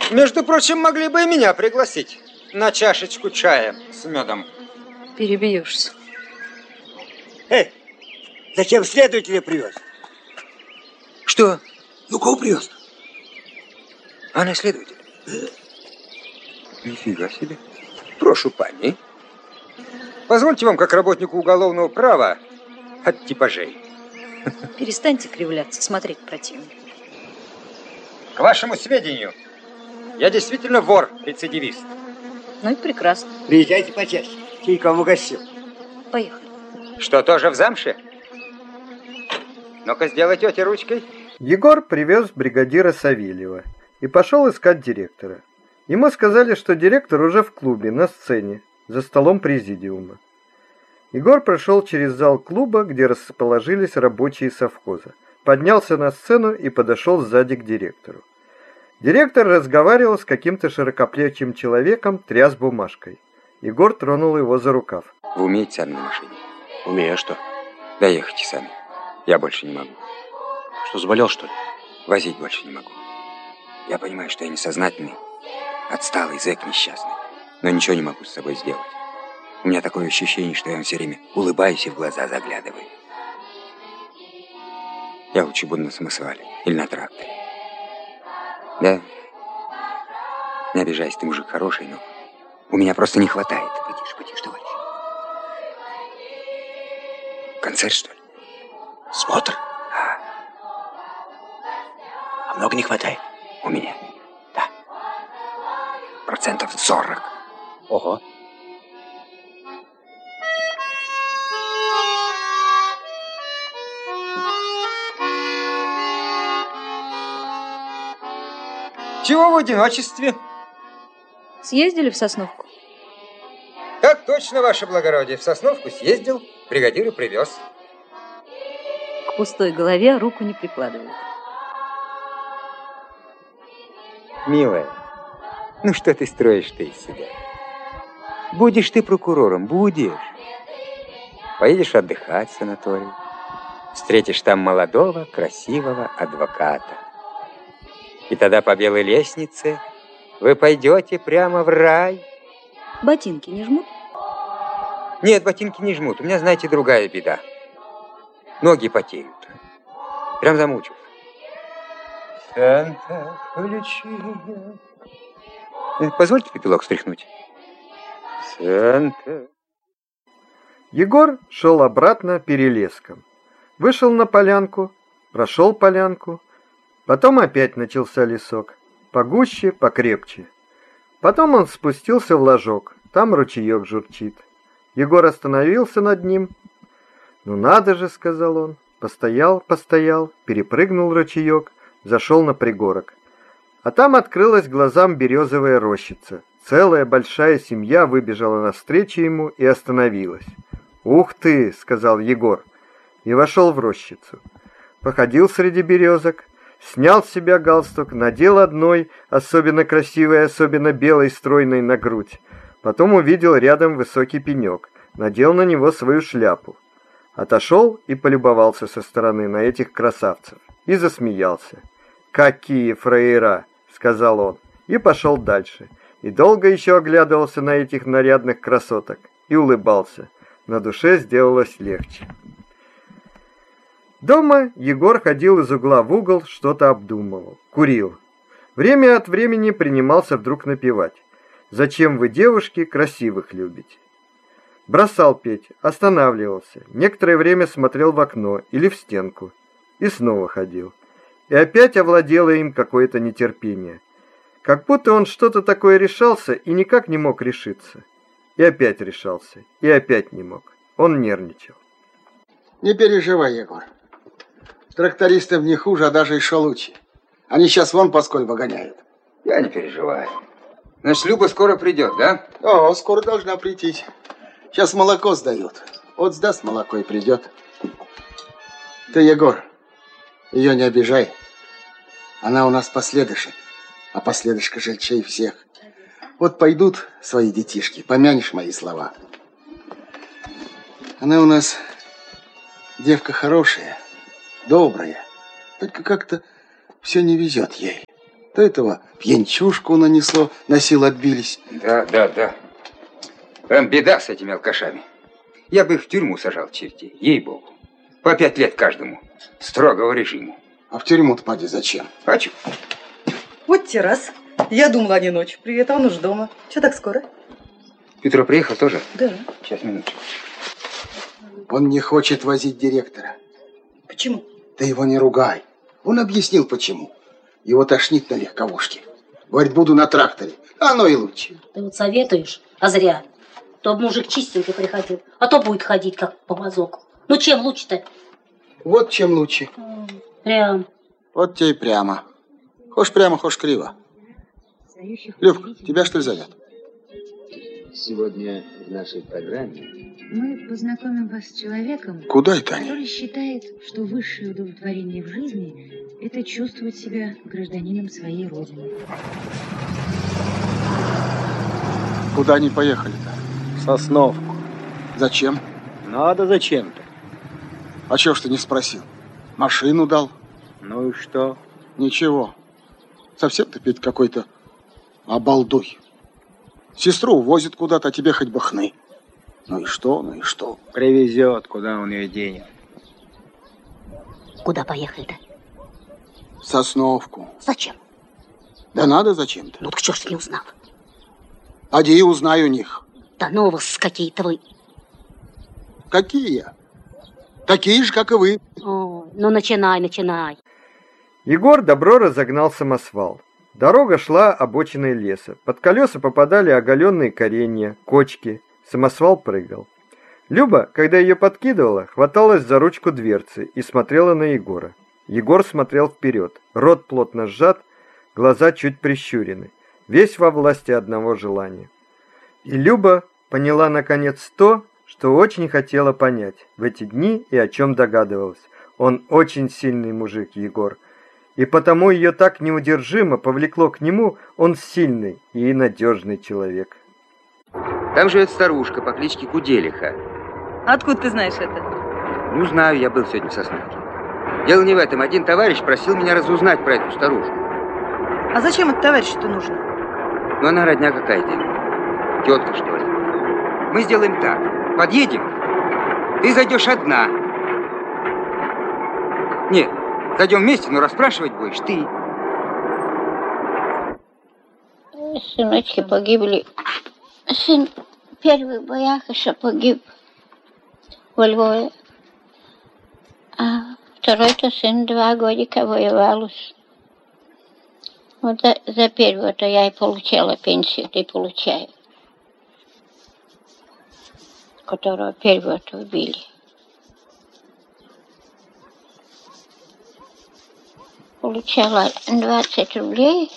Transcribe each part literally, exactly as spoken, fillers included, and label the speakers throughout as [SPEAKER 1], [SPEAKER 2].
[SPEAKER 1] Между прочим, могли бы и меня пригласить на чашечку чая с медом.
[SPEAKER 2] Перебьешься.
[SPEAKER 3] Эй, зачем следователя привез?
[SPEAKER 1] Что?
[SPEAKER 3] Ну, кого привез?
[SPEAKER 1] А на следователя? Нифига себе. Прошу, пани. Позвольте вам, как работнику уголовного права, от типажей.
[SPEAKER 2] Перестаньте кривляться, смотреть противно.
[SPEAKER 1] К вашему сведению, я действительно вор-рецидивист.
[SPEAKER 2] Ну и прекрасно.
[SPEAKER 3] Приезжайте почаще. Чайком угощу.
[SPEAKER 2] Поехали.
[SPEAKER 1] Что, тоже в замше? Ну-ка, сделай тете ручкой.
[SPEAKER 4] Егор привез бригадира Савельева и пошел искать директора. Ему сказали, что директор уже в клубе, на сцене, за столом президиума. Егор прошел через зал клуба, где расположились рабочие совхоза, поднялся на сцену и подошел сзади к директору. Директор разговаривал с каким-то широкоплечим человеком, тряс бумажкой. Егор тронул его за рукав.
[SPEAKER 1] Вы умеете сами на машине?
[SPEAKER 5] Умею, а что?
[SPEAKER 1] Доехайте сами. Я больше не могу.
[SPEAKER 5] Что, заболел, что ли?
[SPEAKER 1] Возить больше не могу. Я понимаю, что я несознательный, отсталый зэк несчастный, но ничего не могу с собой сделать. У меня такое ощущение, что я вам все время улыбаюсь и в глаза заглядываю. Я лучше буду на самосвале или на тракторе. Да? Не обижайся, ты мужик хороший, но у меня просто не хватает.
[SPEAKER 3] Потише, потише, товарищ.
[SPEAKER 1] Концерт, что ли?
[SPEAKER 3] Смотр.
[SPEAKER 1] А,
[SPEAKER 3] А много не хватает?
[SPEAKER 1] у меня.
[SPEAKER 3] Да.
[SPEAKER 1] Процентов сорок.
[SPEAKER 3] Ого.
[SPEAKER 1] Чего в одиночестве?
[SPEAKER 2] Съездили в Сосновку?
[SPEAKER 1] Так точно, ваше благородие. В Сосновку съездил, бригадира привез.
[SPEAKER 2] К пустой голове руку не прикладывают.
[SPEAKER 1] Милая, ну что ты строишь-то из себя? Будешь ты прокурором, будешь. Поедешь отдыхать в санаторий. Встретишь там молодого, красивого адвоката. И тогда по белой лестнице вы пойдете прямо в рай.
[SPEAKER 2] Ботинки не жмут?
[SPEAKER 1] Нет, ботинки не жмут. У меня, знаете, другая беда. Ноги потеют. Прям замучил. Санта Лючия. Позвольте пепелок стряхнуть. Санта.
[SPEAKER 4] Егор шел обратно перелеском. Вышел на полянку, прошел полянку. Потом опять начался лесок. Погуще, покрепче. Потом он спустился в ложок. Там ручеек журчит. Егор остановился над ним. «Ну надо же», — сказал он. Постоял, постоял, перепрыгнул ручеек, зашел на пригорок. А там открылась глазам березовая рощица. Целая большая семья выбежала навстречу ему и остановилась. «Ух ты!» — сказал Егор. И вошел в рощицу. Походил среди березок. Снял с себя галстук, надел одной, особенно красивой, особенно белой, стройной на грудь. Потом увидел рядом высокий пенек, надел на него свою шляпу. Отошел и полюбовался со стороны на этих красавцев. И засмеялся. «Какие фраера!» — сказал он. И пошел дальше. И долго еще оглядывался на этих нарядных красоток. И улыбался. На душе сделалось легче. Дома Егор ходил из угла в угол, что-то обдумывал, курил. Время от времени принимался вдруг напевать. «Зачем вы, девушки, красивых любите?» Бросал петь, останавливался, некоторое время смотрел в окно или в стенку. И снова ходил. И опять овладело им какое-то нетерпение. Как будто он что-то такое решался и никак не мог решиться. И опять решался, и опять не мог. Он нервничал.
[SPEAKER 6] Не переживай, Егор. Трактористам не хуже, а даже еще лучше. Они сейчас вон поскольку гоняют.
[SPEAKER 1] Я не переживаю. Значит, Люба скоро придет, да?
[SPEAKER 6] О, скоро должна прийти. Сейчас молоко сдают. Вот сдаст молоко и придет. Ты, Егор, ее не обижай. Она у нас последышек, а последышка жильчей всех. Вот пойдут свои детишки, помянешь мои слова. Она у нас девка хорошая, добрая, только как-то все не везет ей. То этого пьянчушку нанесло, на силу отбились.
[SPEAKER 1] Да, да, да. Прям беда с этими алкашами. Я бы их в тюрьму сажал, чертей, ей-богу. По пять лет каждому. Строгого режима.
[SPEAKER 6] А в тюрьму-то, поди, зачем?
[SPEAKER 1] Хочу.
[SPEAKER 7] Вот те раз. Я думала, они ночью приедут, а он уж дома. Че так скоро?
[SPEAKER 1] Петро приехал тоже?
[SPEAKER 7] Да.
[SPEAKER 1] Сейчас, минуточку.
[SPEAKER 6] Он не хочет возить директора.
[SPEAKER 7] Почему?
[SPEAKER 6] Ты его не ругай. Он объяснил, почему. Его тошнит на легковушке. Говорит, буду на тракторе. Оно и лучше.
[SPEAKER 8] Ты вот советуешь, а зря. То б мужик чистенький приходил, а то будет ходить, как по мазоку. Ну, чем лучше-то?
[SPEAKER 6] Вот чем лучше.
[SPEAKER 8] Прям.
[SPEAKER 6] Вот тебе и прямо. Хошь прямо, хошь криво. Любка, тебя что ли зовет?
[SPEAKER 9] Сегодня в нашей программе мы познакомим вас с человеком,
[SPEAKER 6] Куда это они?
[SPEAKER 9] который считает, что высшее удовлетворение в жизни – это чувствовать себя гражданином своей родины.
[SPEAKER 6] Куда они поехали-то?
[SPEAKER 3] В Сосновку.
[SPEAKER 6] Зачем?
[SPEAKER 3] Надо зачем-то.
[SPEAKER 6] А чего ж ты не спросил? Машину дал?
[SPEAKER 3] Ну и что?
[SPEAKER 6] Ничего. Совсем ты, Петь, какой-то обалдуй. Сестру увозит куда-то, а тебе хоть бы хны. Ну и что, ну и что?
[SPEAKER 3] Привезет, куда он ее денет.
[SPEAKER 8] Куда поехали-то?
[SPEAKER 6] В Сосновку.
[SPEAKER 8] Зачем?
[SPEAKER 6] Да надо зачем-то.
[SPEAKER 8] Ну так чё ж ты не узнал?
[SPEAKER 6] Поди и узнай у них.
[SPEAKER 8] Да ну вас какие-то вы.
[SPEAKER 6] Какие? Такие же, как и вы.
[SPEAKER 8] О, ну начинай, начинай.
[SPEAKER 4] Егор добро разогнал самосвал. Дорога шла обочиной леса. Под колеса попадали оголенные коренья, кочки. Самосвал прыгал. Люба, когда ее подкидывала, хваталась за ручку дверцы и смотрела на Егора. Егор смотрел вперед. Рот плотно сжат, глаза чуть прищурены. Весь во власти одного желания. И Люба поняла наконец то, что очень хотела понять в эти дни и о чем догадывалась. Он очень сильный мужик, Егор. И потому ее так неудержимо повлекло к нему, он сильный и надежный человек.
[SPEAKER 1] Там живет старушка по кличке Куделиха.
[SPEAKER 2] Откуда ты знаешь это?
[SPEAKER 1] Ну, знаю, я был сегодня в Сосновке. Дело не в этом. Один товарищ просил меня разузнать про эту старушку.
[SPEAKER 7] А зачем это товарищу-то нужно?
[SPEAKER 1] Ну, она родня какая-то. Тетка, что ли. Мы сделаем так. Подъедем. Ты зайдешь одна. Нет, зайдем вместе, но расспрашивать будешь ты.
[SPEAKER 10] Сыночки погибли. Сын в первых боях еще погиб во Львове. А второй-то сын два годика воевал. Вот за, за первого-то я и получала пенсию, ты получаешь. Которого первого-то убили. Получала двадцать рублей,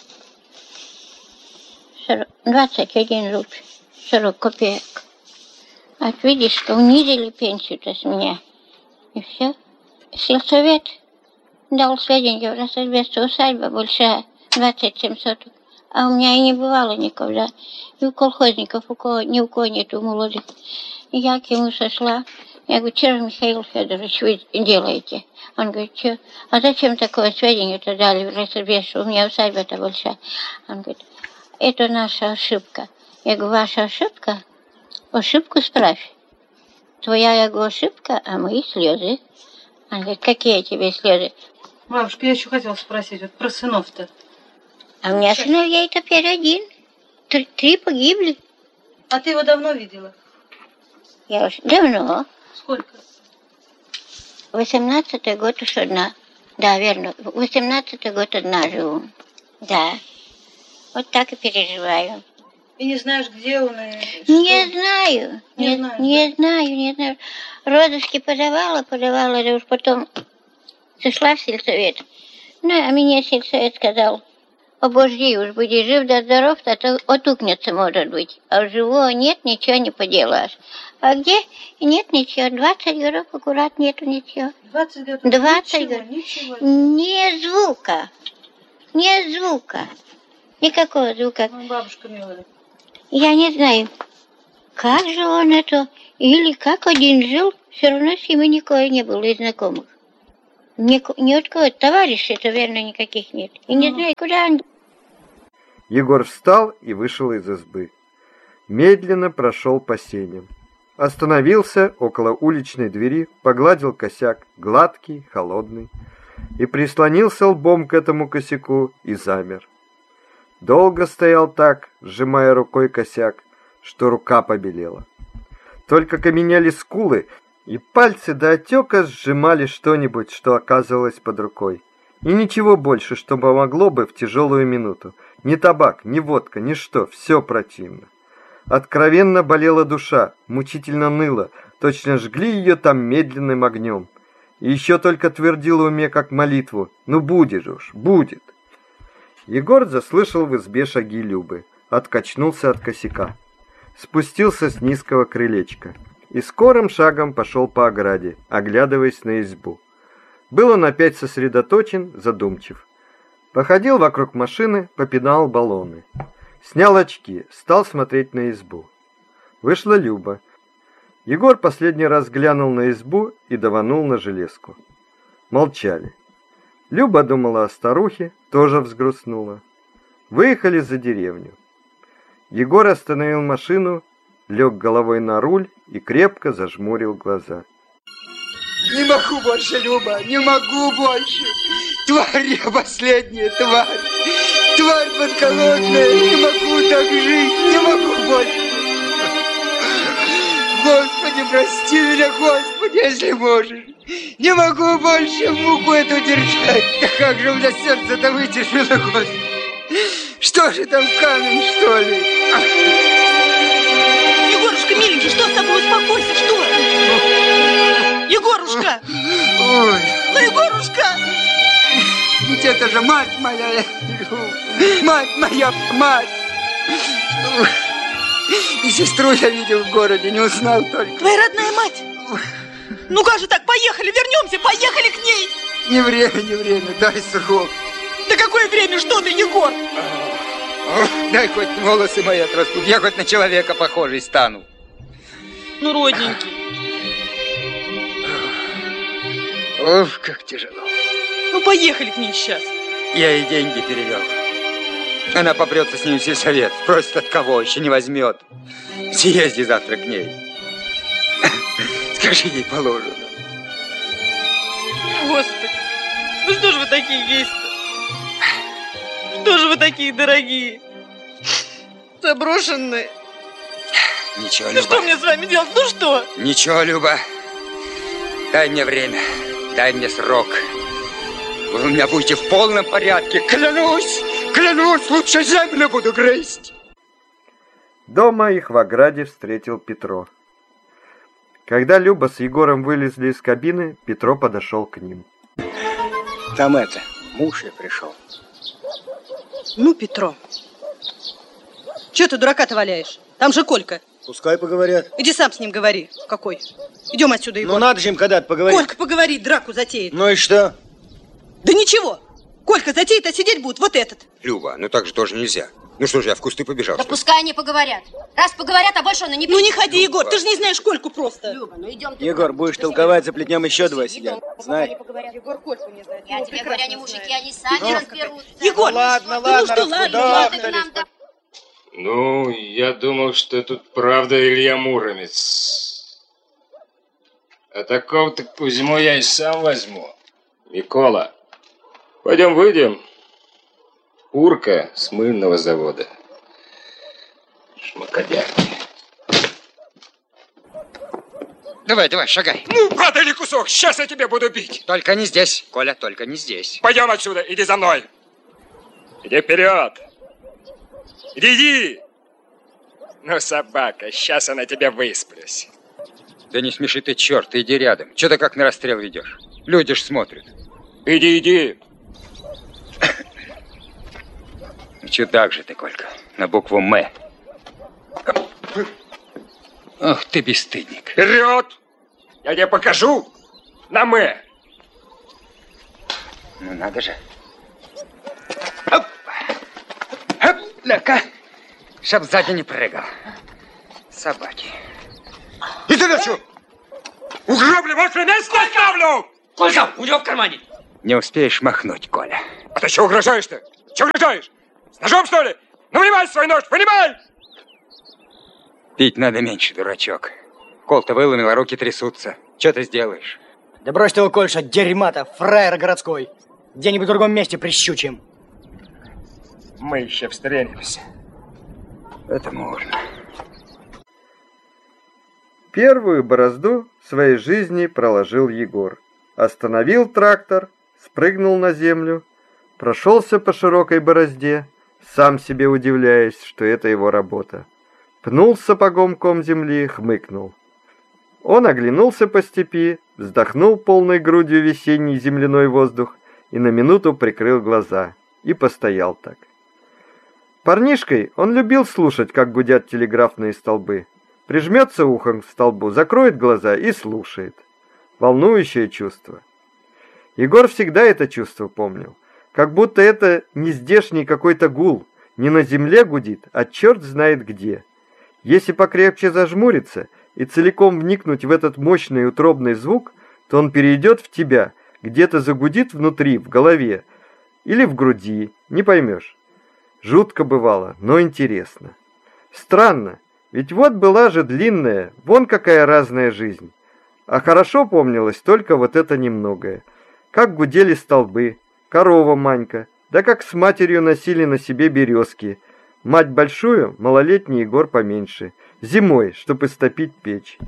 [SPEAKER 10] двадцать один рубль, сорок копеек. А видишь, что унизили пенсию-то с меня. И все. Сельсовет дал сведения, в Рососбесте усадьба большая, двадцать семь соток. А у меня и не бывало никогда. И у колхозников, у кого, ни у кого нету молодых. И я к ему сошла. Я говорю, что же, Михаил Федорович, вы делаете? Он говорит, что? А зачем такое сведение-то дали в Рососбесте? У меня усадьба-то большая. Он говорит, это наша ошибка. Я говорю, ваша ошибка? Ошибку справь. Твоя, я говорю, ошибка, а мои слезы. Он говорит, какие тебе слезы?
[SPEAKER 7] Бабушка, я еще хотела спросить, вот про сынов-то.
[SPEAKER 10] А у меня сыновей теперь один. Три, три погибли.
[SPEAKER 7] А ты его давно видела?
[SPEAKER 10] Я уж давно.
[SPEAKER 7] Сколько?
[SPEAKER 10] Восемнадцатый год уж одна. Да, верно. Восемнадцатый год одна живу. Да. Вот так и переживаю.
[SPEAKER 7] И не знаешь, где он и
[SPEAKER 10] Не
[SPEAKER 7] что?
[SPEAKER 10] знаю.
[SPEAKER 7] Не,
[SPEAKER 10] Не,
[SPEAKER 7] знаешь,
[SPEAKER 10] не
[SPEAKER 7] да?
[SPEAKER 10] знаю, не знаю. Розышки подавала, подавала, да уж потом сошла в сельсовет. Ну, а мне сельсовет сказал, обожди, уж будешь жив да здоров, а то отукнется, может быть. А у живого нет, ничего не поделаешь. А где? Нет ничего. двадцать годов аккурат нету ничего.
[SPEAKER 7] двадцать годов?
[SPEAKER 10] двадцать
[SPEAKER 7] Ничего,
[SPEAKER 10] годов.
[SPEAKER 7] ничего.
[SPEAKER 10] Ни звука. Ни звука. Никакого звука.
[SPEAKER 7] Ну, бабушка милая.
[SPEAKER 10] Я не знаю, как же он это, или как один жил, все равно с ним никого не было из знакомых. Ни, ни от кого товарищей-то, верно, никаких нет. И не знаю, куда он...
[SPEAKER 4] Егор встал и вышел из избы. Медленно прошел по сеням. Остановился около уличной двери, погладил косяк, гладкий, холодный, и прислонился лбом к этому косяку и замер. Долго стоял так, сжимая рукой косяк, что рука побелела. Только каменели скулы, и пальцы до отека сжимали что-нибудь, что оказывалось под рукой. И ничего больше, что помогло бы в тяжелую минуту. Ни табак, ни водка, ничто, все противно. Откровенно болела душа, мучительно ныла, точно жгли ее там медленным огнем. И еще только твердила в уме, как молитву: «Ну будет уж, будет». Егор заслышал в избе шаги Любы, откачнулся от косяка. Спустился с низкого крылечка и скорым шагом пошел по ограде, оглядываясь на избу. Был он опять сосредоточен, задумчив. Походил вокруг машины, попинал баллоны. Снял очки, стал смотреть на избу. Вышла Люба. Егор последний раз глянул на избу и даванул на железку. Молчали. Люба думала о старухе, тоже взгрустнула. Выехали за деревню. Егор остановил машину, лег головой на руль и крепко зажмурил глаза.
[SPEAKER 11] Не могу больше, Люба, не могу больше. Тварь я последняя, тварь. Тварь подколодная, не могу так жить, не могу больше. Господи, прости меня, Господи, если можешь. Не могу больше муку эту держать. Да как же у меня сердце-то вытерпело, Господи. Что же там, камень, что ли?
[SPEAKER 7] Егорушка, миленький, что с тобой? Успокойся, что? Егорушка!
[SPEAKER 11] Ой.
[SPEAKER 7] Ну, Егорушка!
[SPEAKER 11] Ведь это же мать моя, мать моя, мать! И сестру я видел в городе, не узнал только.
[SPEAKER 7] Твоя родная мать? Ну как же так, поехали, вернемся, поехали к ней!
[SPEAKER 11] Не время, не время, дай срок.
[SPEAKER 7] Да какое время, что ты, Егор?
[SPEAKER 1] Дай хоть волосы мои отрастут, я хоть на человека похожий стану.
[SPEAKER 7] Ну, родненький.
[SPEAKER 1] Ох, как тяжело.
[SPEAKER 7] Ну, поехали к ней сейчас.
[SPEAKER 1] Я ей деньги перевел. Она попрется с ним в сельсовет. Просит от кого, еще не возьмет. Съезди завтра к ней. Скажи, ей положено.
[SPEAKER 7] Господи, ну что же вы такие есть-то? Что же вы такие дорогие? Заброшенные.
[SPEAKER 1] Ничего,
[SPEAKER 7] Ну
[SPEAKER 1] Люба.
[SPEAKER 7] что мне с вами делать? Ну что?
[SPEAKER 1] Ничего, Люба. Дай мне время. Дай мне срок. Вы у меня будете в полном порядке. Клянусь, клянусь, лучше землю буду грызть.
[SPEAKER 4] Дома их в ограде встретил Петро. Когда Люба с Егором вылезли из кабины, Петро подошел к ним.
[SPEAKER 3] Там это, муж и пришел.
[SPEAKER 7] Ну, Петро, че ты дурака-то валяешь? Там же Колька.
[SPEAKER 3] Пускай поговорят.
[SPEAKER 7] Иди сам с ним говори. Какой? Идем отсюда, Егор.
[SPEAKER 3] Ну надо же им когда-то поговорить.
[SPEAKER 7] Колька поговорит, драку затеет.
[SPEAKER 3] Ну и что?
[SPEAKER 7] Да ничего. Колька затеет, а сидеть будет вот этот.
[SPEAKER 1] Люба, ну так же тоже нельзя. Ну что же, я в кусты побежал.
[SPEAKER 12] Да пускай они поговорят. Раз поговорят, а больше он и не...
[SPEAKER 7] Ну не ходи, Егор, ты же не знаешь Кольку просто.
[SPEAKER 12] Люба, ну идем.
[SPEAKER 3] Егор, будешь толковать, заплетнем еще два сидят. Знай.
[SPEAKER 7] Егор Кольку не знает.
[SPEAKER 12] Я тебе говорю, они мужики, они сами разберутся.
[SPEAKER 7] Егор,
[SPEAKER 3] ну ладно,
[SPEAKER 7] ну
[SPEAKER 3] ладно,
[SPEAKER 7] что, ладно, ладно.
[SPEAKER 13] Ну, я думал, что тут правда Илья Муромец. А такого-то Кузьму я и сам возьму. Микола, пойдем выйдем. Урка с мыльного завода. Шмакодярки.
[SPEAKER 1] Давай, давай, шагай.
[SPEAKER 13] Ну, падали кусок, сейчас я тебя буду бить.
[SPEAKER 1] Только не здесь, Коля, только не здесь.
[SPEAKER 13] Пойдем отсюда, иди за мной. Иди вперед. Иди, иди. Ну, собака, сейчас она тебя высплюсь.
[SPEAKER 1] Да не смеши ты, черт, ты иди рядом. Че ты как на расстрел ведешь? Люди ж смотрят.
[SPEAKER 13] Иди, иди.
[SPEAKER 1] Чудак же ты, Колька, на букву «М». Ох ты, бесстыдник.
[SPEAKER 13] Вперед! Я тебе покажу на «М».
[SPEAKER 1] Ну, надо же. Оп! Оп! Ля-ка! Чтоб сзади не прыгал. Собаки.
[SPEAKER 13] Иди на что? Угроблю, вот место оставлю!
[SPEAKER 14] Колька, у него в кармане.
[SPEAKER 1] Не успеешь махнуть, Коля.
[SPEAKER 13] А ты чего угрожаешь-то? Чего угрожаешь? С ножом, что ли? Ну, вынимай свой нож, вынимай!
[SPEAKER 1] Пить надо меньше, дурачок. Кол-то выломил, а руки трясутся. Что ты сделаешь?
[SPEAKER 14] Да брось ты его, Кольша, дерьма-то, фраер городской. Где-нибудь в другом месте прищучим.
[SPEAKER 13] Мы еще встретимся.
[SPEAKER 1] Это можно.
[SPEAKER 4] Первую борозду своей жизни проложил Егор. Остановил трактор, спрыгнул на землю, прошелся по широкой борозде, сам себе удивляясь, что это его работа. Пнул сапогом ком земли, хмыкнул. Он оглянулся по степи, вздохнул полной грудью весенний земляной воздух и на минуту прикрыл глаза и постоял так. Парнишкой он любил слушать, как гудят телеграфные столбы. Прижмется ухом к столбу, закроет глаза и слушает. Волнующее чувство. Егор всегда это чувство помнил. Как будто это не здешний какой-то гул, не на земле гудит, а черт знает где. Если покрепче зажмуриться и целиком вникнуть в этот мощный утробный звук, то он перейдет в тебя, где-то загудит внутри, в голове или в груди, не поймешь. Жутко бывало, но интересно. Странно, ведь вот была же длинная, вон какая разная жизнь. А хорошо помнилось только вот это немногое. Как гудели столбы, корова Манька, да как с матерью носили на себе березки. Мать большую, малолетний Егор поменьше, зимой, чтоб истопить печь.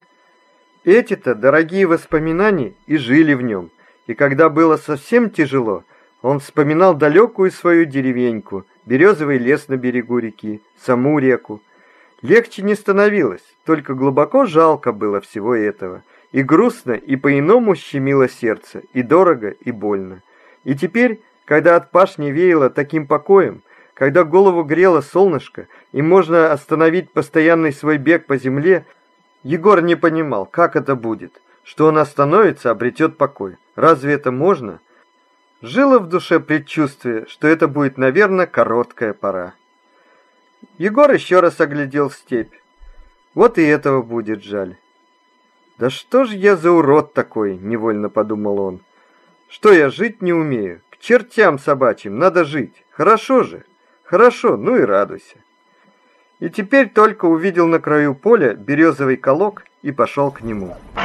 [SPEAKER 4] Эти-то дорогие воспоминания и жили в нем. И когда было совсем тяжело, он вспоминал далекую свою деревеньку, березовый лес на берегу реки, саму реку. Легче не становилось, только глубоко жалко было всего этого. И грустно, и по-иному щемило сердце, и дорого, и больно. И теперь, когда от пашни веяло таким покоем, когда голову грело солнышко, и можно остановить постоянный свой бег по земле, Егор не понимал, как это будет, что он остановится, обретет покой. Разве это можно? Жило в душе предчувствие, что это будет, наверное, короткая пора. Егор еще раз оглядел степь. Вот и этого будет жаль. «Да что ж я за урод такой?» — невольно подумал он. «Что я жить не умею? К чертям собачьим, надо жить. Хорошо же. Хорошо, ну и радуйся». И теперь только увидел на краю поля березовый колок и пошел к нему.